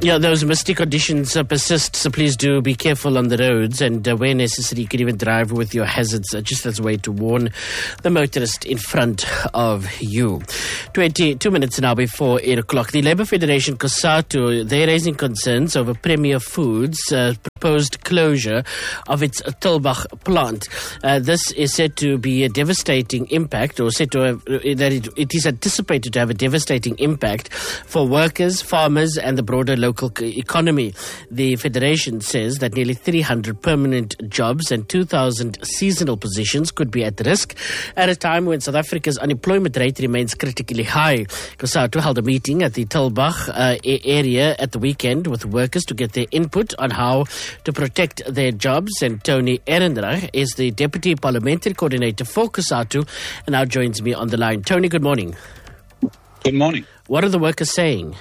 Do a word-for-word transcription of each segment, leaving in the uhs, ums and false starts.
Yeah, those misty conditions uh, persist, so please do be careful on the roads, and uh, where necessary, you can even drive with your hazards, uh, just as a way to warn the motorist in front of you. twenty-two minutes now before eight o'clock. The Labour Federation, COSATU, they're raising concerns over Premier Foods' uh, proposed closure of its Tulbagh plant. Uh, this is said to be a devastating impact, or said to have, uh, that it, it is anticipated to have a devastating impact for workers, farmers, and the broader local economy. The Federation says that nearly three hundred permanent jobs and two thousand seasonal positions could be at risk at a time when South Africa's unemployment rate remains critically high. COSATU held a meeting at the Tulbagh uh, area at the weekend with workers to get their input on how to protect their jobs, and Tony Ehrenreich is the Deputy Parliamentary Coordinator for COSATU and now joins me on the line. Tony, good morning. Good morning. What are the workers saying?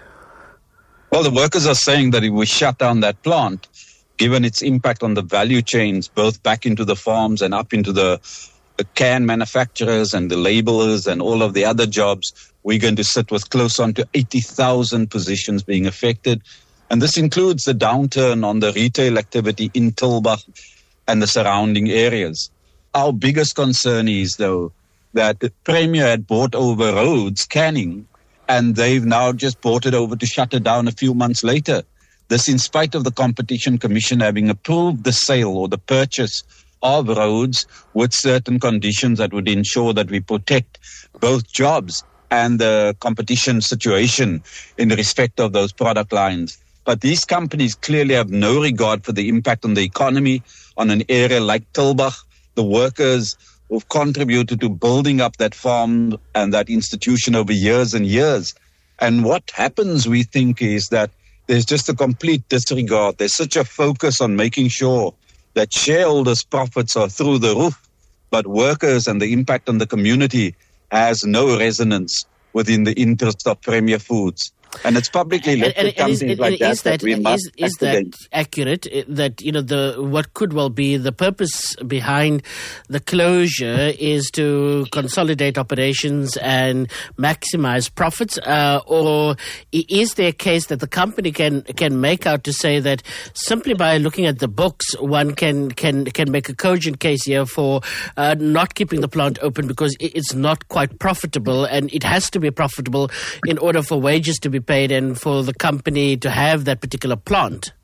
Well, the workers are saying that if we shut down that plant, given its impact on the value chains, both back into the farms and up into the, the can manufacturers and the labelers and all of the other jobs, we're going to sit with close on to eighty thousand positions being affected. And this includes the downturn on the retail activity in Tulbagh and the surrounding areas. Our biggest concern is, though, that the Premier had bought over Rhodes Canning, and they've now just brought it over to shut it down a few months later. This in spite of the Competition Commission having approved the sale or the purchase of Rhodes with certain conditions that would ensure that we protect both jobs and the competition situation in respect of those product lines. But these companies clearly have no regard for the impact on the economy, on an area like Tulbagh, the workers who've contributed to building up that farm and that institution over years and years. And what happens, we think, is that there's just a complete disregard. There's such a focus on making sure that shareholders' profits are through the roof, but workers and the impact on the community has no resonance within the interest of Premier Foods. And it's publicly listed and, companies and is, like that, is that, that we must is, is that accurate? That, you know, the what could well be the purpose behind the closure is to consolidate operations and maximize profits, uh, or is there a case that the company can can make out to say that simply by looking at the books, one can can can make a cogent case here for uh, not keeping the plant open because it's not quite profitable, and it has to be profitable in order for wages to be paid and for the company to have that particular plant?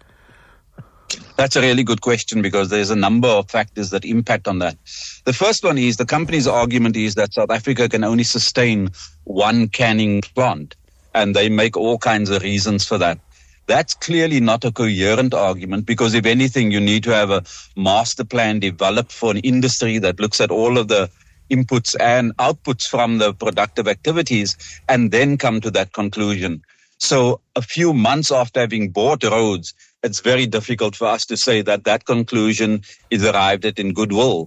That's a really good question, because there's a number of factors that impact on that. The first one is the company's argument is that South Africa can only sustain one canning plant, and they make all kinds of reasons for that. That's clearly not a coherent argument, because if anything, you need to have a master plan developed for an industry that looks at all of the inputs and outputs from the productive activities and then come to that conclusion. So a few months after having bought Rhodes, it's very difficult for us to say that that conclusion is arrived at in goodwill.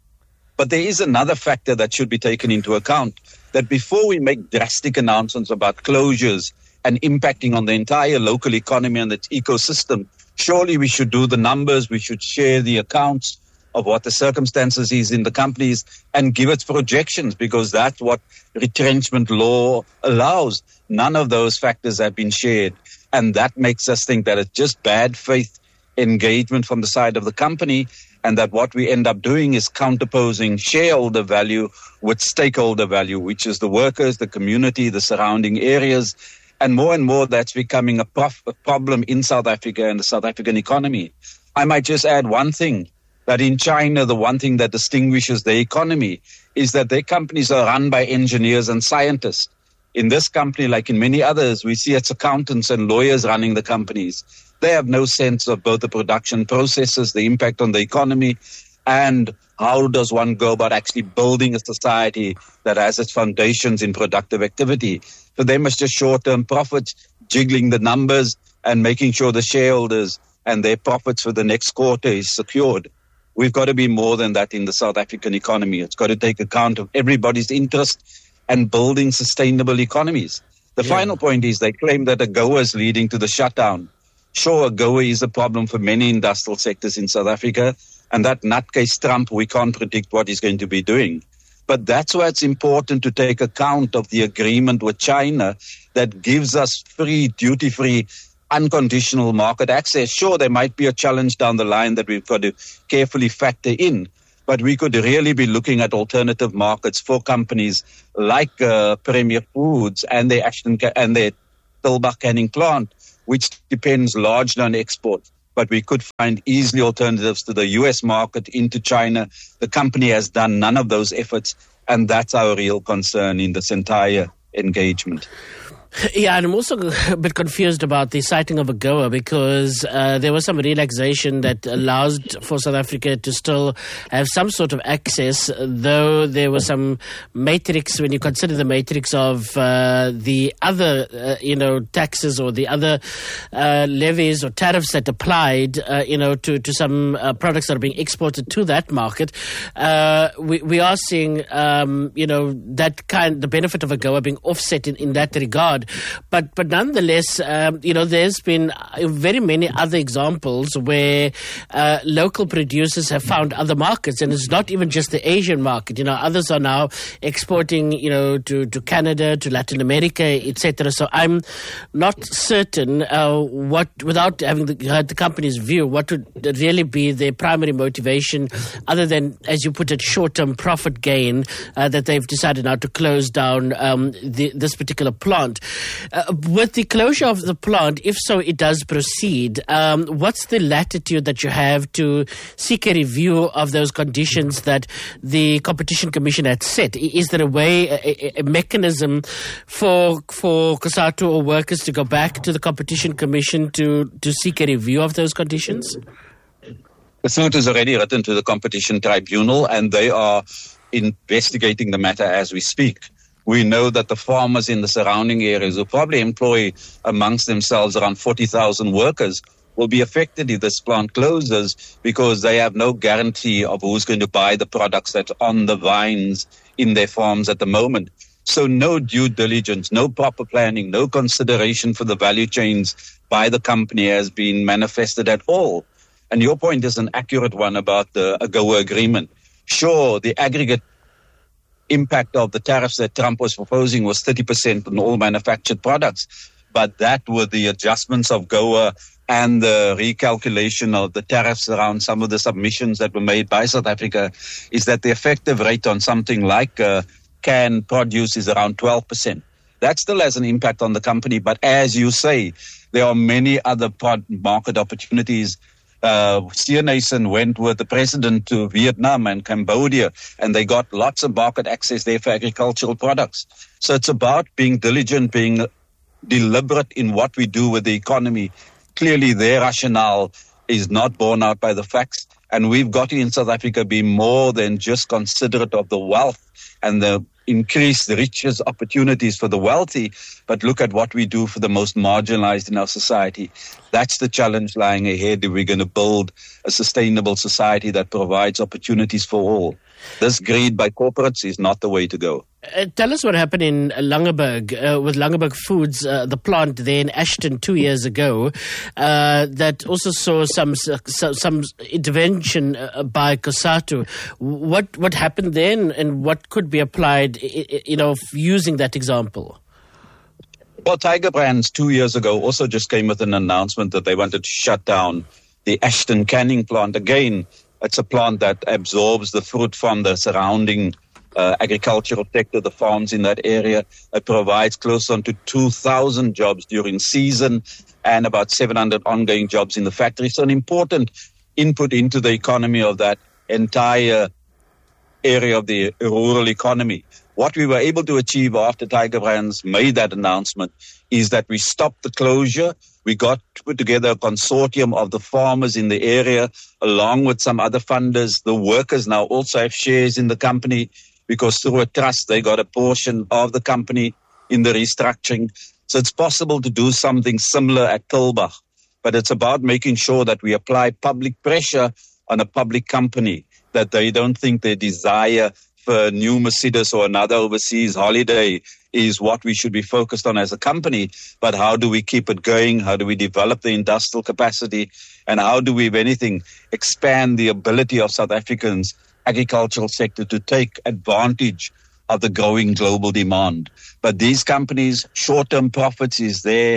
But there is another factor that should be taken into account, that before we make drastic announcements about closures and impacting on the entire local economy and its ecosystem, surely we should do the numbers, we should share the accounts of what the circumstances is in the companies and give its projections, because that's what retrenchment law allows. None of those factors have been shared, and that makes us think that it's just bad faith engagement from the side of the company, and that what we end up doing is counterposing shareholder value with stakeholder value, which is the workers, the community, the surrounding areas. And more and more that's becoming a, prof- a problem in South Africa and the South African economy. I might just add one thing, that in China, the one thing that distinguishes their economy is that their companies are run by engineers and scientists. In this company, like in many others, we see it's accountants and lawyers running the companies. They have no sense of both the production processes, the impact on the economy, and how does one go about actually building a society that has its foundations in productive activity. For them, it's just short-term profits, jiggling the numbers and making sure the shareholders and their profits for the next quarter is secured. We've got to be more than that in the South African economy. It's got to take account of everybody's interest and building sustainable economies. The yeah. final point is they claim that AGOA is leading to the shutdown. Sure, AGOA is a problem for many industrial sectors in South Africa, and that nutcase Trump, we can't predict what he's going to be doing. But that's why it's important to take account of the agreement with China that gives us free, duty-free unconditional market access. Sure, there might be a challenge down the line that we've got to carefully factor in, but we could really be looking at alternative markets for companies like uh, Premier Foods and their Ashton and their Tulbagh canning plant, which depends largely on export. But we could find easily alternatives to the U S market, into China. The company has done none of those efforts, and that's our real concern in this entire engagement. Yeah, and I'm also a bit confused about the sighting of AGOA, because uh, there was some relaxation that allowed for South Africa to still have some sort of access, though there was some matrix, when you consider the matrix of uh, the other, uh, you know, taxes or the other uh, levies or tariffs that applied, uh, you know, to, to some uh, products that are being exported to that market. Uh, we, we are seeing, um, you know, that kind, the benefit of AGOA being offset in, in that regard. But but nonetheless, um, you know, there's been very many other examples where uh, local producers have found other markets, and it's not even just the Asian market. You know, others are now exporting, you know, to, to Canada, to Latin America, et cetera. So I'm not certain uh, what, without having the, heard the company's view, what would really be their primary motivation, other than, as you put it, short-term profit gain, uh, that they've decided now to close down um, the, this particular plant. Uh, with the closure of the plant, if so it does proceed, um, what's the latitude that you have to seek a review of those conditions that the Competition Commission had set? Is there a way, a, a mechanism for for COSATU or workers to go back to the Competition Commission to, to seek a review of those conditions? The suit is already written to the Competition Tribunal, and they are investigating the matter as we speak. We know that the farmers in the surrounding areas, who probably employ amongst themselves around forty thousand workers, will be affected if this plant closes, because they have no guarantee of who's going to buy the products that's on the vines in their farms at the moment. So no due diligence, no proper planning, no consideration for the value chains by the company has been manifested at all. And your point is an accurate one about the AGOA agreement. Sure, the aggregate impact of the tariffs that Trump was proposing was thirty percent on all manufactured products. But that, with the adjustments of AGOA and the recalculation of the tariffs around some of the submissions that were made by South Africa, is that the effective rate on something like uh, canned produce is around twelve percent. That still has an impact on the company. But as you say, there are many other pod- market opportunities. Uh, Sienason went with the president to Vietnam and Cambodia, and they got lots of market access there for agricultural products. So it's about being diligent, being deliberate in what we do with the economy. Clearly, their rationale is not borne out by the facts, and we've got to, in South Africa, be more than just considerate of the wealth and the increased riches opportunities for the wealthy, but look at what we do for the most marginalized in our society. That's the challenge lying ahead if we're going to build a sustainable society that provides opportunities for all. This greed by corporates is not the way to go. Uh, tell us what happened in Langeberg uh, with Langeberg Foods, uh, the plant there in Ashton two years ago, uh, that also saw some some, some intervention uh, by COSATU. What what happened then, and what could be applied, you know, using that example? Well, Tiger Brands two years ago also just came with an announcement that they wanted to shut down the Ashton canning plant. Again, it's a plant that absorbs the fruit from the surrounding uh, agricultural sector, the farms in that area. It provides close on to two thousand jobs during season and about seven hundred ongoing jobs in the factory. So an important input into the economy of that entire area of the rural economy. What we were able to achieve after Tiger Brands made that announcement is that we stopped the closure. We got to put together a consortium of the farmers in the area, along with some other funders. The workers now also have shares in the company, because through a trust, they got a portion of the company in the restructuring. So it's possible to do something similar at Tulbagh, but it's about making sure that we apply public pressure on a public company, that they don't think their desire for a new Mercedes or another overseas holiday is what we should be focused on as a company, but how do we keep it going? How do we develop the industrial capacity? And how do we, if anything, expand the ability of South Africans' agricultural sector to take advantage of the growing global demand? But these companies, short-term profits is their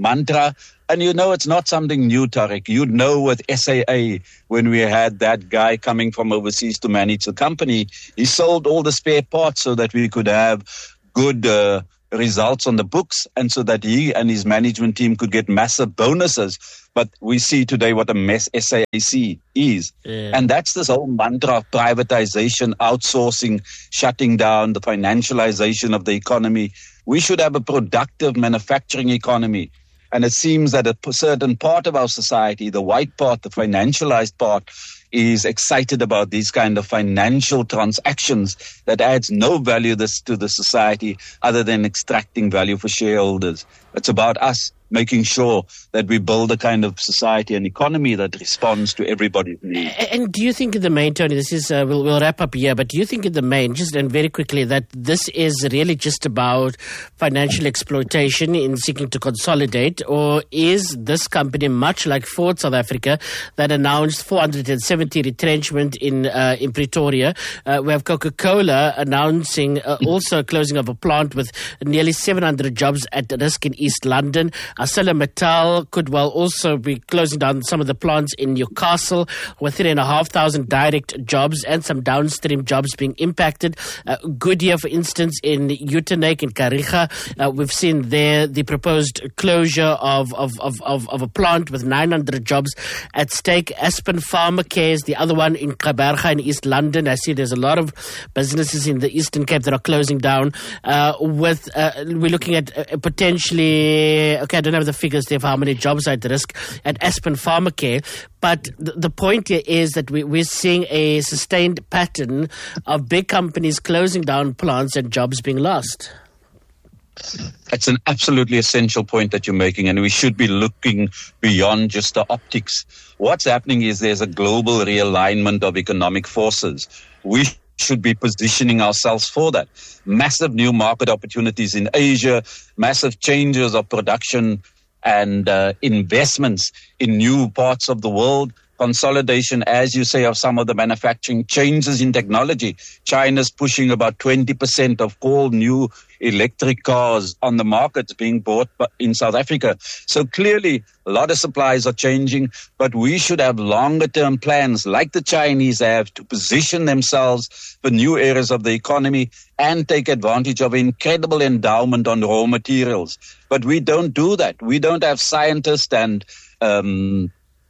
mantra. And you know, it's not something new, Tariq. You know, with S A A, when we had that guy coming from overseas to manage the company, he sold all the spare parts so that we could have good uh, results on the books, and so that he and his management team could get massive bonuses. But we see today what a mess S A C is. Yeah. And that's this whole mantra of privatization, outsourcing, shutting down, the financialization of the economy. We should have a productive manufacturing economy. And it seems that a certain part of our society, the white part, the financialized part, is excited about these kind of financial transactions that adds no value this, to the society other than extracting value for shareholders. It's about us making sure that we build a kind of society and economy that responds to everybody's needs. And do you think in the main, Tony, this is, uh, we'll, we'll wrap up here, but do you think in the main, just and very quickly, that this is really just about financial exploitation in seeking to consolidate, or is this company much like Ford South Africa that announced four hundred seventy retrenchment in uh, in Pretoria? Uh, we have Coca-Cola announcing uh, also closing of a plant with nearly seven hundred jobs at risk in East London. ArcelorMittal could well also be closing down some of the plants in Newcastle, with three and a half thousand direct jobs and some downstream jobs being impacted. Uh, Goodyear, for instance, in Uitenhage in Kariga, uh, we've seen there the proposed closure of, of, of, of, of a plant with nine hundred jobs at stake. Aspen Pharmacare is the other one in Gqeberha in East London. I see there's a lot of businesses in the Eastern Cape that are closing down. Uh, with uh, we're looking at uh, potentially, okay, I don't have the figures there for how many jobs are at risk at Aspen Pharmacare, but th- the point here is that we, we're seeing a sustained pattern of big companies closing down plants and jobs being lost. It's an absolutely essential point that you're making, and we should be looking beyond just the optics. What's happening is there's a global realignment of economic forces. We should be positioning ourselves for that. Massive new market opportunities in Asia, massive changes of production and uh, investments in new parts of the world. Consolidation, as you say, of some of the manufacturing, changes in technology. China's pushing about twenty percent of all new electric cars on the markets being bought in South Africa. So clearly, a lot of supplies are changing, but we should have longer-term plans like the Chinese have to position themselves for new areas of the economy and take advantage of incredible endowment on raw materials. But we don't do that. We don't have scientists and um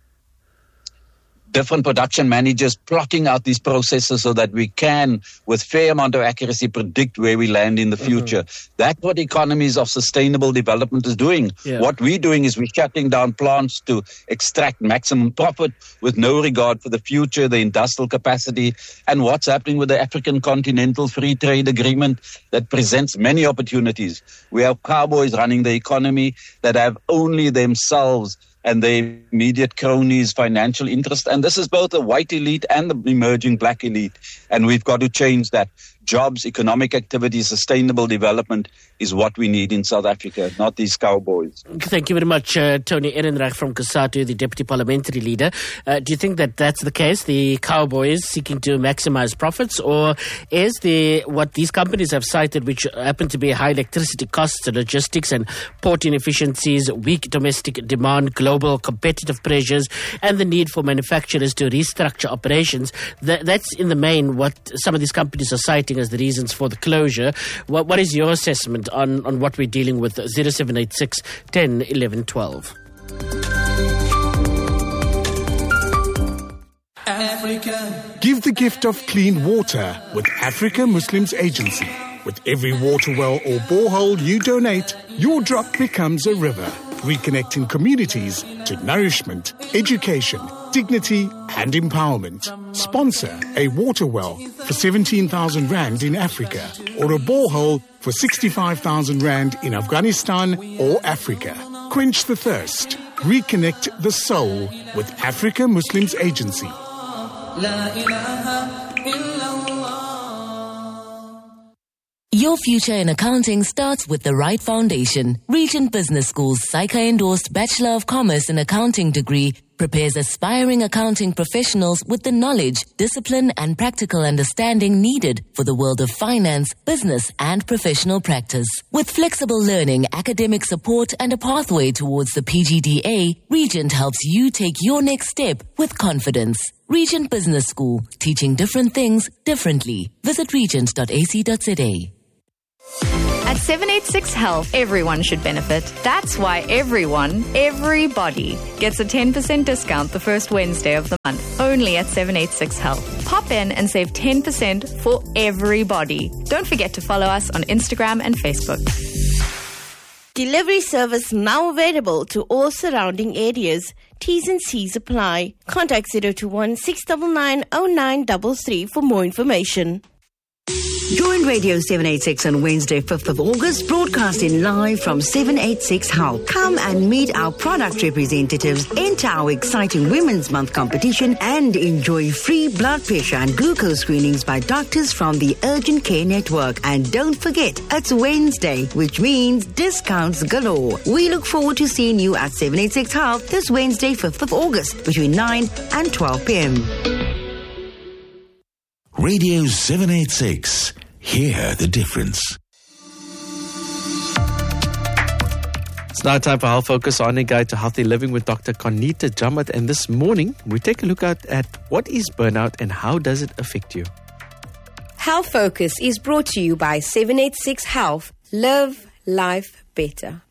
different production managers plotting out these processes so that we can, with fair amount of accuracy, predict where we land in the future. Mm-hmm. That's what economies of sustainable development is doing. Yeah. What we're doing is we're shutting down plants to extract maximum profit with no regard for the future, the industrial capacity, and what's happening with the African Continental Free Trade Agreement that presents many opportunities. We have cowboys running the economy that have only themselves and their immediate cronies' financial interest. And this is both the white elite and the emerging black elite. And we've got to change that. Jobs, economic activity, sustainable development is what we need in South Africa, not these cowboys. Thank you very much, uh, Tony Ehrenreich from COSATU, the Deputy Parliamentary Leader. Uh, do you think that that's the case, the cowboys seeking to maximize profits, or is the what these companies have cited, which happen to be high electricity costs, logistics and port inefficiencies, weak domestic demand, global competitive pressures, and the need for manufacturers to restructure operations, that, that's in the main what some of these companies are citing as the reasons for the closure? What, what is your assessment on, on what we're dealing with? zero seven eight six, one zero, one one, one two. Africa. Give the gift of clean water with Africa Muslims Agency. With every water well or borehole you donate, your drop becomes a river, reconnecting communities to nourishment, education, dignity and empowerment. Sponsor a water well for seventeen thousand rand in Africa, or a borehole for sixty-five thousand rand in Afghanistan or Africa. Quench the thirst. Reconnect the soul with Africa Muslims Agency. Your future in accounting starts with the right foundation. Regent Business School's S A I C A endorsed Bachelor of Commerce in Accounting degree prepares aspiring accounting professionals with the knowledge, discipline, and practical understanding needed for the world of finance, business, and professional practice. With flexible learning, academic support, and a pathway towards the P G D A, Regent helps you take your next step with confidence. Regent Business School, teaching different things differently. Visit regent dot a c dot z a. At seven eighty-six Health, everyone should benefit. That's why everyone, everybody, gets a ten percent discount the first Wednesday of the month, only at seven eighty-six Health. Pop in and save ten percent for everybody. Don't forget to follow us on Instagram and Facebook. Delivery service now available to all surrounding areas. T's and C's apply. Contact zero two one, six nine nine, zero nine three three for more information. Join Radio seven eighty-six on Wednesday, fifth of August, broadcasting live from seven eighty-six Health. Come and meet our product representatives, enter our exciting Women's Month competition, and enjoy free blood pressure and glucose screenings by doctors from the Urgent Care Network. And don't forget, it's Wednesday, which means discounts galore. We look forward to seeing you at seven eighty-six Health this Wednesday, fifth of August, between nine and twelve p.m. Radio seven eighty-six. Hear the difference. It's now time for Health Focus, on a guide to healthy living with Doctor Conita Jamat. And this morning, we take a look at, at what is burnout and how does it affect you. Health Focus is brought to you by seven eighty-six Health. Live life better.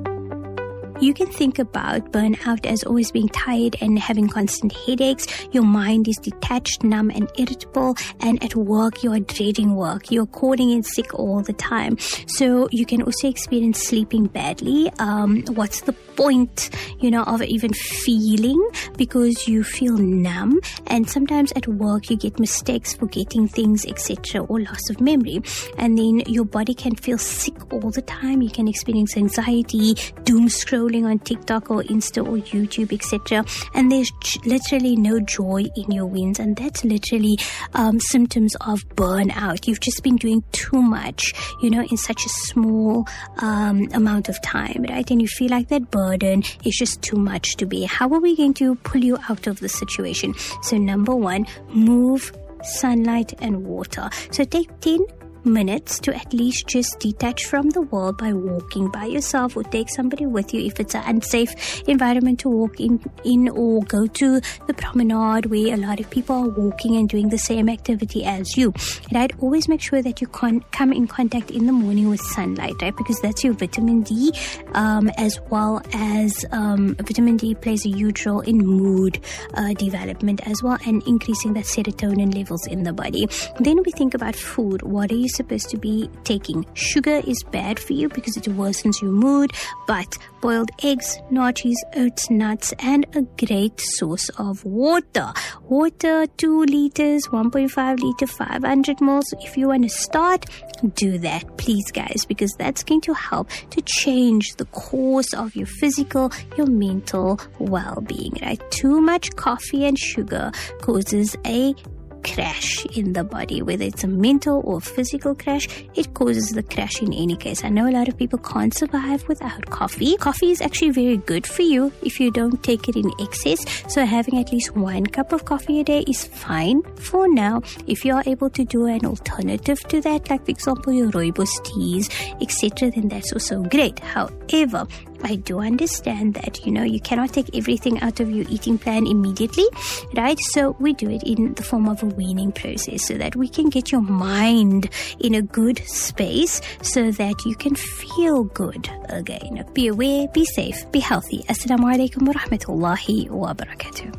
You can think about burnout as always being tired and having constant headaches. Your mind is detached, numb, and irritable. And at work, you are dreading work. You're calling in sick all the time. So you can also experience sleeping badly. Um, what's the point, you know, of even feeling? Because you feel numb. And sometimes at work, you get mistakes, forgetting things, et cetera, or loss of memory. And then your body can feel sick all the time. You can experience anxiety, doom scrolling on TikTok or Insta or YouTube, et cetera. And there's j- literally no joy in your wins. And that's literally um, symptoms of burnout. You've just been doing too much, you know, in such a small um, amount of time, right? And you feel like that burden is just too much to bear. How are we going to pull you out of the situation? So number one, move, sunlight, and water. So take ten minutes to at least just detach from the world by walking by yourself, or take somebody with you if it's an unsafe environment to walk in, in or go to the promenade where a lot of people are walking and doing the same activity as you. Right? Always make sure that you can come in contact in the morning with sunlight, right? Because that's your vitamin D, um, as well as um, vitamin D plays a huge role in mood uh, development as well, and increasing the serotonin levels in the body. Then we think about food. What are you supposed to be taking? Sugar is bad for you because it worsens your mood, but boiled eggs, nachos, oats, nuts, and a great source of water. Water, two liters, one point five liter, five hundred mils. If you want to start, do that, please, guys, because that's going to help to change the course of your physical, your mental well-being, right? Too much coffee and sugar causes a crash in the body, whether it's a mental or physical crash. It causes the crash in any case. I know a lot of people can't survive without coffee. Coffee is actually very good for you if you don't take it in excess. So having at least one cup of coffee a day is fine for now. If you are able to do an alternative to that, like for example your rooibos teas, et cetera, then that's also great. However, I do understand that, you know, you cannot take everything out of your eating plan immediately, right? So we do it in the form of a weaning process so that we can get your mind in a good space so that you can feel good again. Be aware, be safe, be healthy. Assalamu alaikum wa rahmatullahi wa barakatuh.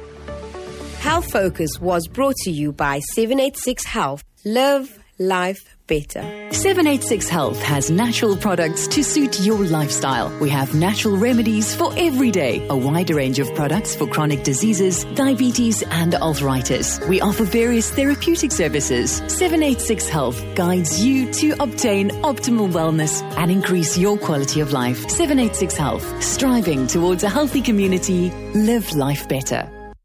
Health Focus was brought to you by seven eighty-six Health. Live life better. seven eighty-six Health has natural products to suit your lifestyle. We have natural remedies for every day, a wider range of products for chronic diseases, diabetes, and arthritis. We offer various therapeutic services. seven eighty-six Health guides you to obtain optimal wellness and increase your quality of life. seven eighty-six Health, striving towards a healthy community. Live life better.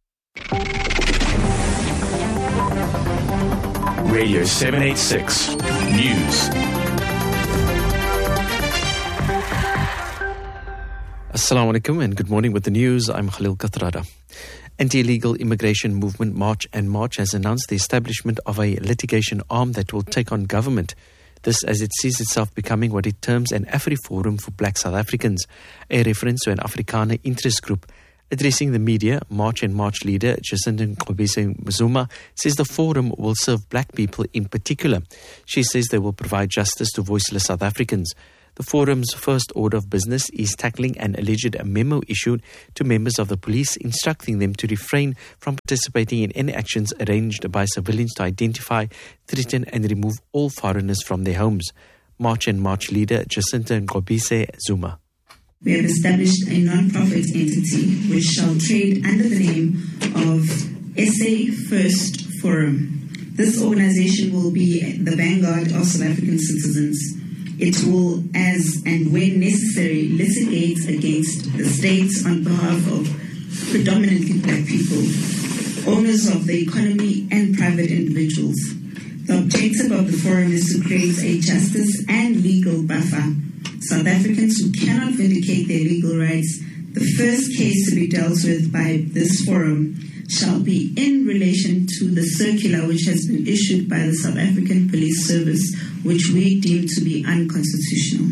Radio seven eighty-six News. Assalamu alaikum and good morning with the news. I'm Khalil Katrada. Anti-illegal immigration movement March and March has announced the establishment of a litigation arm that will take on government. This as it sees itself becoming what it terms an AfriForum for Black South Africans, a reference to an Afrikaner interest group. Addressing the media, March and March leader Jacinta Zuma says the forum will serve black people in particular. She says they will provide justice to voiceless South Africans. The forum's first order of business is tackling an alleged memo issued to members of the police instructing them to refrain from participating in any actions arranged by civilians to identify, threaten and remove all foreigners from their homes. March and March leader Jacinta Zuma. We have established a non-profit entity which shall trade under the name of S A First Forum. This organization will be the vanguard of South African citizens. It will, as and when necessary, litigate against the state on behalf of predominantly black people, owners of the economy and private individuals. The objective of the forum is to create a justice and legal buffer. South Africans who cannot vindicate their legal rights, the first case to be dealt with by this forum shall be in relation to the circular which has been issued by the South African Police Service, which we deem to be unconstitutional.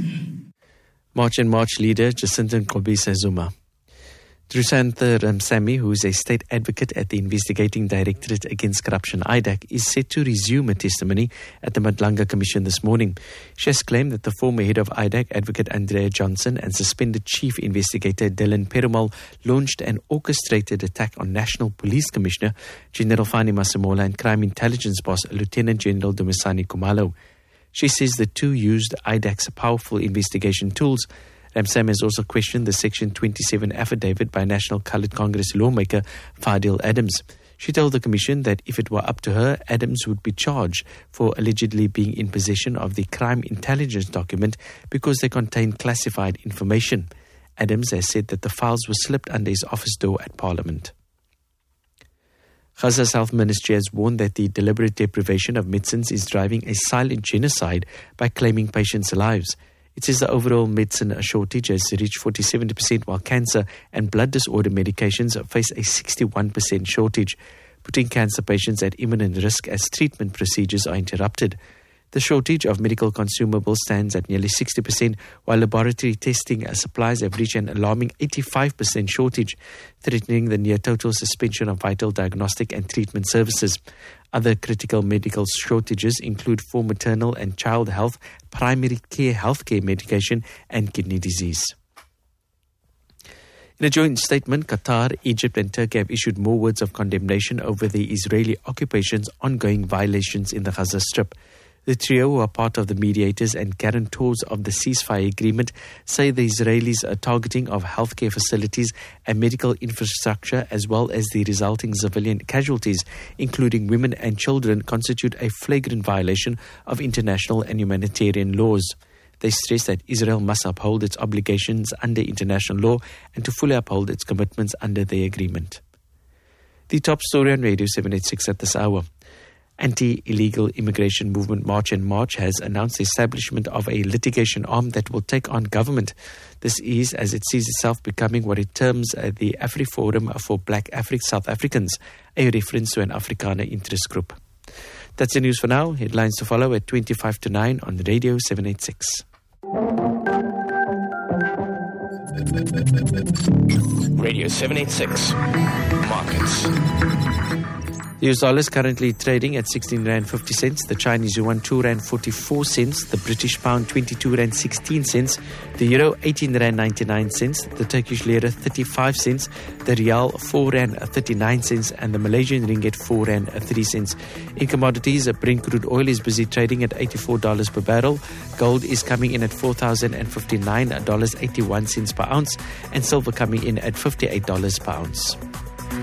March and March leader Jacinta Zuma. Drusantha Ramsamy, who is a state advocate at the Investigating Directorate Against Corruption I D A C, is set to resume a testimony at the Madlanga Commission this morning. She has claimed that the former head of I D A C, Advocate Andrea Johnson, and suspended Chief Investigator Dylan Perumal launched an orchestrated attack on National Police Commissioner General Fani Masemola and Crime Intelligence Boss Lieutenant General Dumisani Kumalo. She says the two used I D A C's powerful investigation tools. Ramsamy has also questioned the Section twenty-seven affidavit by National Coloured Congress lawmaker Fadil Adams. She told the Commission that if it were up to her, Adams would be charged for allegedly being in possession of the crime intelligence document because they contain classified information. Adams has said that the files were slipped under his office door at Parliament. Gaza's health ministry has warned that the deliberate deprivation of medicines is driving a silent genocide by claiming patients' lives. It says the overall medicine shortage has reached forty-seven percent, while cancer and blood disorder medications face a sixty-one percent shortage, putting cancer patients at imminent risk as treatment procedures are interrupted. The shortage of medical consumables stands at nearly sixty percent, while laboratory testing supplies have reached an alarming eighty-five percent shortage, threatening the near-total suspension of vital diagnostic and treatment services. Other critical medical shortages include for maternal and child health, primary care healthcare medication, and kidney disease. In a joint statement, Qatar, Egypt and Turkey have issued more words of condemnation over the Israeli occupation's ongoing violations in the Gaza Strip. The trio, who are part of the mediators and guarantors of the ceasefire agreement, say the Israelis' targeting of healthcare facilities and medical infrastructure, as well as the resulting civilian casualties, including women and children, constitute a flagrant violation of international and humanitarian laws. They stress that Israel must uphold its obligations under international law and to fully uphold its commitments under the agreement. The top story on Radio seven eighty-six at this hour. Anti-illegal immigration movement March and March has announced the establishment of a litigation arm that will take on government. This is as it sees itself becoming what it terms uh, the AfriForum for Black Afri- South Africans, a reference to an Afrikaner interest group. That's the news for now. Headlines to follow at twenty-five to nine on Radio seven eighty-six. Radio seven eighty-six Markets. The U S dollar is currently trading at sixteen rand fifty cents, the Chinese yuan two rand forty-four cents, the British pound twenty-two rand sixteen cents, the euro eighteen rand ninety-nine cents, the Turkish lira thirty-five cents, the rial four rand thirty-nine cents, and the Malaysian ringgit four rand three cents. In commodities, Brent crude oil is busy trading at eighty-four dollars per barrel, gold is coming in at four thousand fifty-nine dollars and eighty-one cents per ounce, and silver coming in at fifty-eight dollars per ounce.